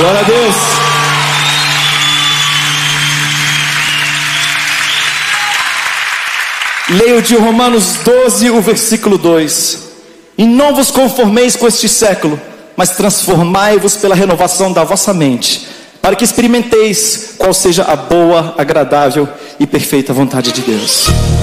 Glória a Deus. Leio de Romanos 12, o versículo 2. E não vos conformeis com este século, mas transformai-vos pela renovação da vossa mente, para que experimenteis qual seja a boa, agradável e perfeita vontade de Deus.